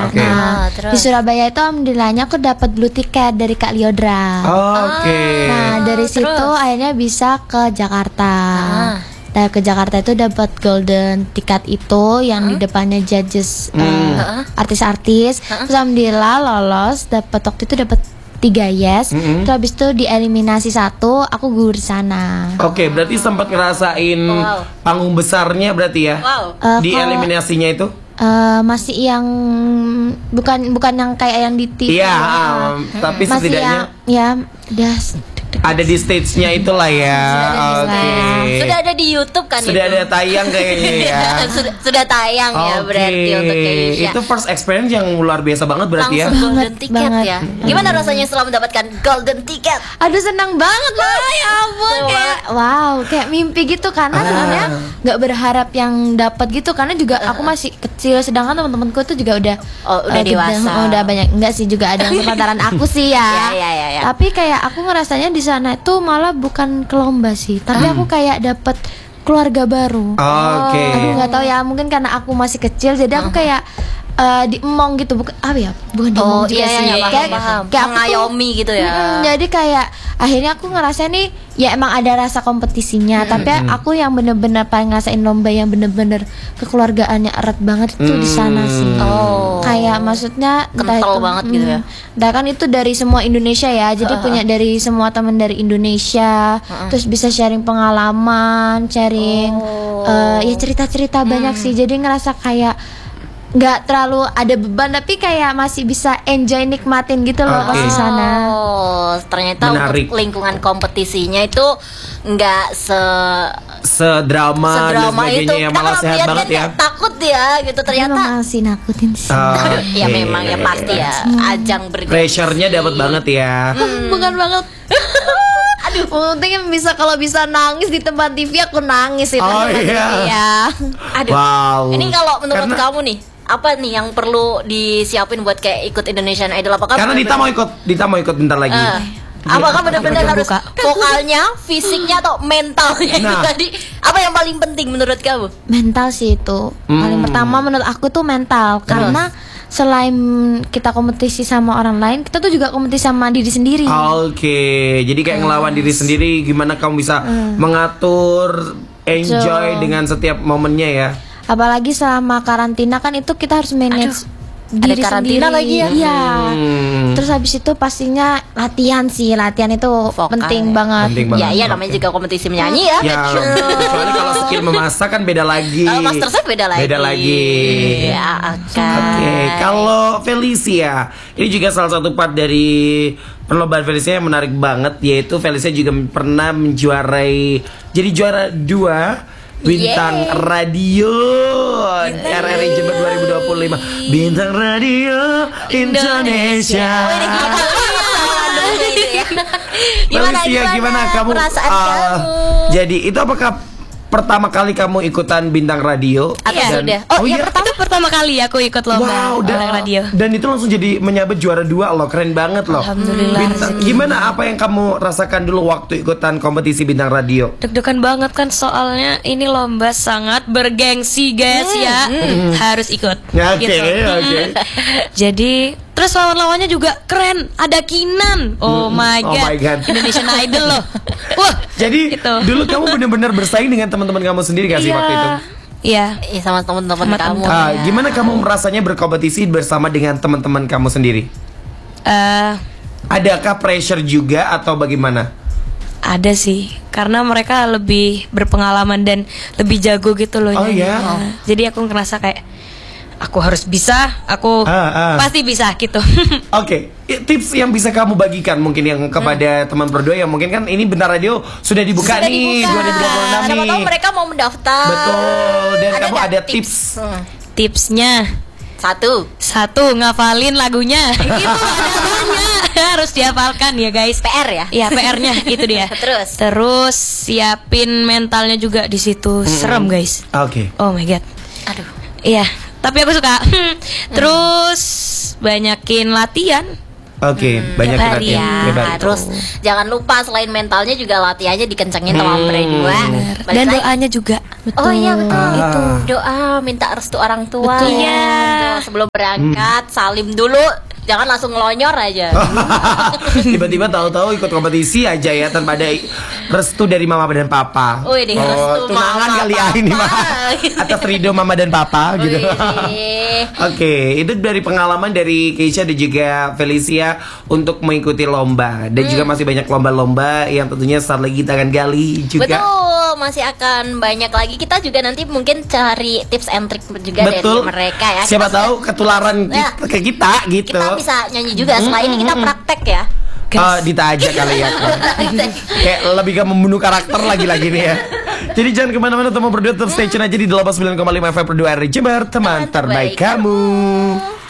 Oke. Nah, terus? di Surabaya itu alhamdulillahnya aku dapat blue ticket dari Kak Liodra. Oke. Nah, dari terus? situ akhirnya bisa ke Jakarta. Nah, ke Jakarta itu dapat golden ticket itu yang di depannya judges artis-artis. Terus alhamdulillah lolos, dapat waktu itu dapat 3 yes. Terus habis itu dieliminasi 1, aku gugur di sana. Oke, berarti sempat ngerasain panggung besarnya berarti ya? Di Kalau- eliminasinya itu? Masih yang bukan yang kayak yang di TV. Iya, tapi Masih setidaknya yang udah ada di stage-nya itulah ya. Oke. Sudah ada di YouTube kan Sudah itu? ada tayang kayaknya ya. sudah tayang ya Oke. berarti untuk Keisha. Itu first experience yang luar biasa banget berarti ya. Langsung golden Banget, ticket banget. ya. Gimana rasanya setelah mendapatkan golden ticket? Aduh senang banget lah ya ampun, kayak wow kayak mimpi gitu karena sebenarnya nggak berharap yang dapat gitu karena juga aku masih kecil sedangkan teman-temanku tuh juga udah Udah gede, dewasa. udah banyak enggak sih juga ada yang sepantaran aku sih ya. Ya. Tapi kayak aku ngerasanya di sana itu malah bukan ke lomba sih tapi aku kayak dapet keluarga baru. Oke. Aku nggak tahu ya mungkin karena aku masih kecil jadi aku kayak diemong gitu bukan apa ya bukan diemong juga sih paham. kayak aku tuh- Mengayomi gitu ya. jadi kayak akhirnya aku ngerasa nih ya emang ada rasa kompetisinya tapi aku yang bener-bener paling ngerasain lomba yang bener-bener kekeluargaannya erat banget itu di sana sih. Kayak maksudnya entah Kental itu, banget gitu ya. entah kan itu dari semua Indonesia ya jadi punya dari semua teman dari Indonesia terus bisa sharing pengalaman sharing ya cerita-cerita banyak sih jadi ngerasa kayak nggak terlalu ada beban tapi kayak masih bisa enjoy nikmatin gitu loh pas di sana. Oh, ternyata Menarik. untuk lingkungan kompetisinya itu nggak Sedrama dan sedrama itu. sebagainya ya, malah Kalau sehat lihat banget kan ya. takut ya gitu ternyata. Memang masih nakutin sih. Ya memang ya pasti ya ajang bergengsi. Pressure-nya dapat banget ya. Bukan banget. Aduh, penting bisa kalau bisa nangis di tempat TV aku nangis itu. Oh, iya. Iya. Aduh. Wow. Ini kalau menurut Karena- kamu nih apa nih yang perlu disiapin buat kayak ikut Indonesian Idol? Apakah Karena Dita mau ikut bentar lagi. apakah benar-benar harus buka. vokalnya, fisiknya atau mentalnya itu Nah. tadi? Apa yang paling penting menurut kamu? Mental sih itu. Paling pertama menurut aku tuh mental karena selain kita kompetisi sama orang lain, kita tuh juga kompetisi sama diri sendiri. Oke, jadi kayak ngelawan diri sendiri, gimana kamu bisa mengatur, enjoy dengan setiap momennya ya. Apalagi selama karantina kan itu kita harus manage diri Ada karantina sendiri. lagi ya? Iya. Terus habis itu pastinya latihan sih, latihan itu Vokal penting ya. banget. Penting banget. Ya namanya juga kompetisi menyanyi ya. Ya, kecuali kalau skill memasak kan beda lagi. Kalau MasterChef beda lagi. Beda lagi. Ya, Oke, kalau Felicia, ini juga salah satu part dari perlombaan Felicia yang menarik banget, yaitu Felicia juga pernah menjuarai, jadi juara 2 Bintang Radio RRI Jember 2025. Bintang Radio Indonesia. Felicia, gimana kamu? perasaan kamu? Jadi itu apakah pertama kali kamu ikutan Bintang Radio? Atau sudah? Oh, iya. Itu pertama kali aku ikut lomba Wow, Bintang Radio. dan itu langsung jadi menyabet juara 2 loh, keren banget loh. Alhamdulillah. Gimana apa yang kamu rasakan dulu waktu ikutan kompetisi Bintang Radio? Deg-degan banget kan soalnya ini lomba sangat bergengsi guys ya. Harus ikut. Ya, Oke, gitu. oke. Jadi terus lawan-lawannya juga keren. Ada Kinan. Oh my Oh god. my God. Indonesian Idol loh. Wah. Jadi Gitu. dulu kamu benar-benar bersaing dengan teman-teman kamu sendiri gak sih waktu itu? Iya. Iya sama teman-teman Sama kamu. teman-teman. Gimana kamu merasanya berkompetisi bersama dengan teman-teman kamu sendiri? Eh, Adakah pressure juga atau bagaimana? ada sih. Karena mereka lebih berpengalaman dan lebih jago gitu loh. Oh, nyanyi. iya? Nah, jadi aku ngerasa kayak aku harus bisa, aku pasti bisa gitu. Oke, tips yang bisa kamu bagikan mungkin yang kepada teman berdua yang mungkin kan ini Bentar Radio sudah dibuka Sudah nih dibuka. 2026 Siapa nih. tahu mereka mau mendaftar. Betul, dan kamu nggak ada tips. Tipsnya satu ngafalin lagunya. Itu ada harus dihafalkan ya guys. PR ya? Iya PR-nya itu dia. Terus siapin mentalnya juga di situ. Serem guys. Oke. Oh my god. aduh. Iya. Tapi aku suka. Terus banyakin latihan. Oke, banyak tiap hari latihan. ya. Hebat. Terus jangan lupa selain mentalnya juga latihannya dikencengin sama berdua. Balik Dan lagi. doanya juga. Oh iya betul. Ah. Doa minta restu orang tua. Betul. Ya. Iya. Betul. sebelum berangkat salim dulu, jangan langsung ngelonyor aja. Tiba-tiba tahu-tahu ikut kompetisi aja ya tanpa ada restu dari mama dan papa. Wih, restu tunangan mama, kali ya ini mah. papa. Atas ridho mama dan papa gitu. Wih. Oke, itu dari pengalaman dari Keisha dan juga Felicia untuk mengikuti lomba dan juga masih banyak lomba-lomba yang tentunya saat lagi kita akan gali juga. Betul, masih akan banyak lagi. Kita juga nanti mungkin cari tips and trick juga Betul. dari mereka ya. Siapa Kita- tahu ketularan Ya. ke kita gitu. Kita bisa nyanyi juga. Setelah ini kita praktek ya. Dita aja kali ya. Kayak lebih ke membunuh karakter lagi-lagi nih ya. Jadi jangan kemana-mana, teman berdua tetap stay tune aja di 89,5 FM Perdua RRI Jember, teman terbaik kamu.